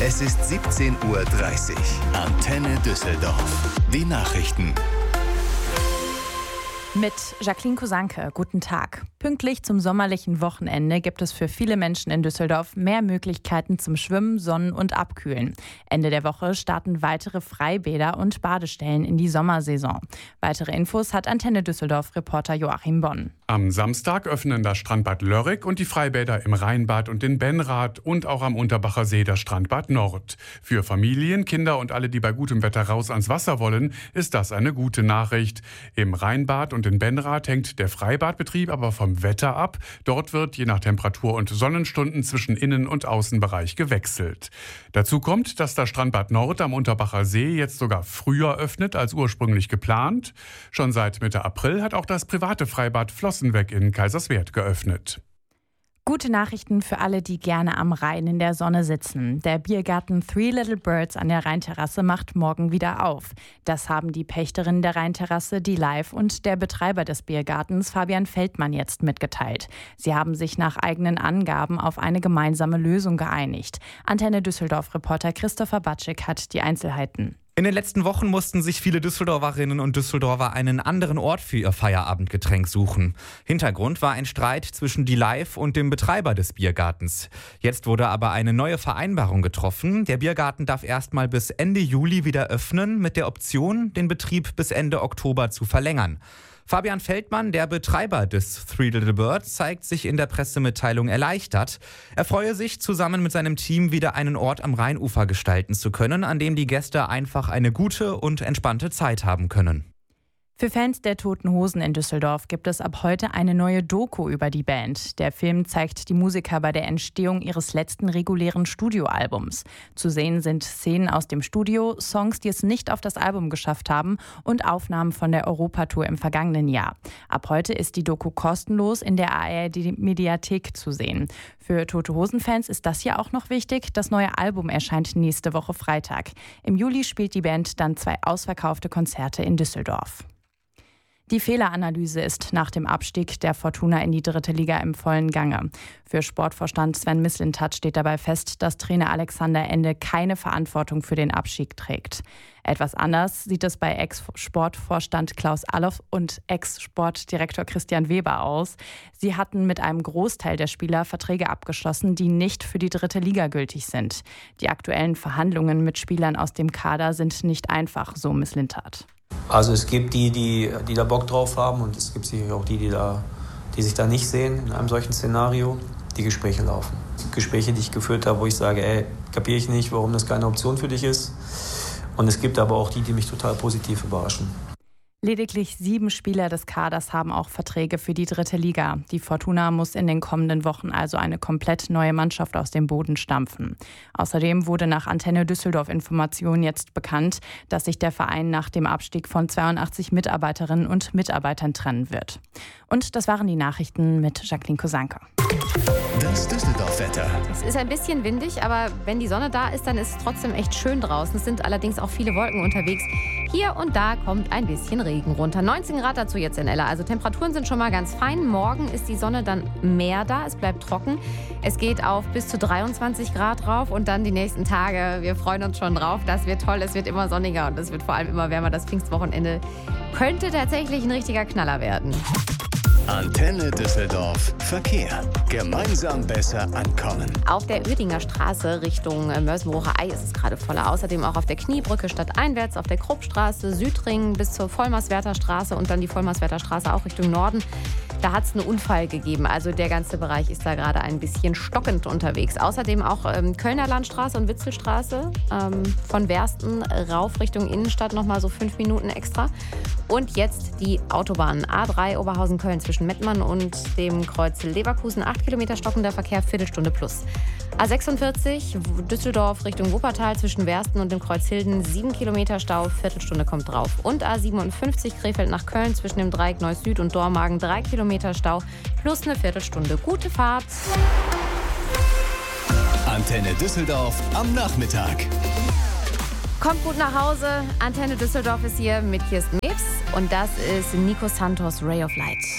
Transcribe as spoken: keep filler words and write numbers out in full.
Es ist siebzehn Uhr dreißig. Antenne Düsseldorf. Die Nachrichten. Mit Jacqueline Kosanke, guten Tag. Pünktlich zum sommerlichen Wochenende gibt es für viele Menschen in Düsseldorf mehr Möglichkeiten zum Schwimmen, Sonnen und Abkühlen. Ende der Woche starten weitere Freibäder und Badestellen in die Sommersaison. Weitere Infos hat Antenne Düsseldorf-Reporter Joachim Bonn. Am Samstag öffnen das Strandbad Lörrick und die Freibäder im Rheinbad und in Benrath und auch am Unterbacher See das Strandbad Nord. Für Familien, Kinder und alle, die bei gutem Wetter raus ans Wasser wollen, ist das eine gute Nachricht. Im Rheinbad und in Benrath hängt der Freibadbetrieb aber vom Wetter ab. Dort wird je nach Temperatur und Sonnenstunden zwischen Innen- und Außenbereich gewechselt. Dazu kommt, dass das Strandbad Nord am Unterbacher See jetzt sogar früher öffnet als ursprünglich geplant. Schon seit Mitte April hat auch das private Freibad Flossenweg in Kaiserswerth geöffnet. Gute Nachrichten für alle, die gerne am Rhein in der Sonne sitzen. Der Biergarten Three Little Birds an der Rheinterrasse macht morgen wieder auf. Das haben die Pächterin der Rheinterrasse, die Live, und der Betreiber des Biergartens, Fabian Feldmann, jetzt mitgeteilt. Sie haben sich nach eigenen Angaben auf eine gemeinsame Lösung geeinigt. Antenne Düsseldorf-Reporter Christopher Batschik hat die Einzelheiten. In den letzten Wochen mussten sich viele Düsseldorferinnen und Düsseldorfer einen anderen Ort für ihr Feierabendgetränk suchen. Hintergrund war ein Streit zwischen die Live und dem Betreiber des Biergartens. Jetzt wurde aber eine neue Vereinbarung getroffen. Der Biergarten darf erstmal bis Ende Juli wieder öffnen, mit der Option, den Betrieb bis Ende Oktober zu verlängern. Fabian Feldmann, der Betreiber des Three Little Birds, zeigt sich in der Pressemitteilung erleichtert. Er freue sich, zusammen mit seinem Team wieder einen Ort am Rheinufer gestalten zu können, an dem die Gäste einfach eine gute und entspannte Zeit haben können. Für Fans der Toten Hosen in Düsseldorf gibt es ab heute eine neue Doku über die Band. Der Film zeigt die Musiker bei der Entstehung ihres letzten regulären Studioalbums. Zu sehen sind Szenen aus dem Studio, Songs, die es nicht auf das Album geschafft haben, und Aufnahmen von der Europatour im vergangenen Jahr. Ab heute ist die Doku kostenlos in der A R D-Mediathek zu sehen. Für Tote Hosen-Fans ist das hier auch noch wichtig. Das neue Album erscheint nächste Woche Freitag. Im Juli spielt die Band dann zwei ausverkaufte Konzerte in Düsseldorf. Die Fehleranalyse ist nach dem Abstieg der Fortuna in die dritte Liga im vollen Gange. Für Sportvorstand Sven Mislintat steht dabei fest, dass Trainer Alexander Ende keine Verantwortung für den Abstieg trägt. Etwas anders sieht es bei Ex-Sportvorstand Klaus Allof und Ex-Sportdirektor Christian Weber aus. Sie hatten mit einem Großteil der Spieler Verträge abgeschlossen, die nicht für die dritte Liga gültig sind. Die aktuellen Verhandlungen mit Spielern aus dem Kader sind nicht einfach, so Mislintat. Also es gibt die, die, die da Bock drauf haben, und es gibt sicher auch die, die, da, die sich da nicht sehen in einem solchen Szenario. Die Gespräche laufen. Gespräche, die ich geführt habe, wo ich sage, ey, kapiere ich nicht, warum das keine Option für dich ist. Und es gibt aber auch die, die mich total positiv überraschen. Lediglich sieben Spieler des Kaders haben auch Verträge für die dritte Liga. Die Fortuna muss in den kommenden Wochen also eine komplett neue Mannschaft aus dem Boden stampfen. Außerdem wurde nach Antenne Düsseldorf Information jetzt bekannt, dass sich der Verein nach dem Abstieg von zweiundachtzig Mitarbeiterinnen und Mitarbeitern trennen wird. Und das waren die Nachrichten mit Jacqueline Kosanke. Das Düsseldorf-Wetter. Es ist ein bisschen windig, aber wenn die Sonne da ist, dann ist es trotzdem echt schön draußen. Es sind allerdings auch viele Wolken unterwegs. Hier und da kommt ein bisschen Regen runter. neunzehn Grad dazu jetzt in Ella. Also Temperaturen sind schon mal ganz fein. Morgen ist die Sonne dann mehr da. Es bleibt trocken. Es geht auf bis zu dreiundzwanzig Grad rauf. Und dann die nächsten Tage. Wir freuen uns schon drauf. Das wird toll. Es wird immer sonniger und es wird vor allem immer wärmer. Das Pfingstwochenende könnte tatsächlich ein richtiger Knaller werden. Antenne Düsseldorf Verkehr. Gemeinsam besser ankommen. Auf der Uerdinger Straße Richtung Mörsenbrucher Ei ist es gerade voller. Außerdem auch auf der Kniebrücke stadteinwärts, auf der Kruppstraße, Südring bis zur Vollmerswerther Straße und dann die Vollmerswerther Straße auch Richtung Norden. Da hat es einen Unfall gegeben. Also der ganze Bereich ist da gerade ein bisschen stockend unterwegs. Außerdem auch ähm, Kölner Landstraße und Witzelstraße. Ähm, von Wersten rauf Richtung Innenstadt nochmal so fünf Minuten extra. Und jetzt die Autobahn A drei Oberhausen-Köln zwischen Mettmann und dem Kreuz Leverkusen. acht Kilometer stockender Verkehr, Viertelstunde plus. A sechsundvierzig Düsseldorf Richtung Wuppertal zwischen Wersten und dem Kreuz Hilden. sieben Kilometer Stau, Viertelstunde kommt drauf. Und A siebenundfünfzig Krefeld nach Köln zwischen dem Dreieck Neuss Süd und Dormagen. drei Kilometer Stau plus eine Viertelstunde. Gute Fahrt. Antenne Düsseldorf am Nachmittag. Kommt gut nach Hause. Antenne Düsseldorf ist hier mit Kirsten Mebs. Und das ist Nico Santos, Ray of Light.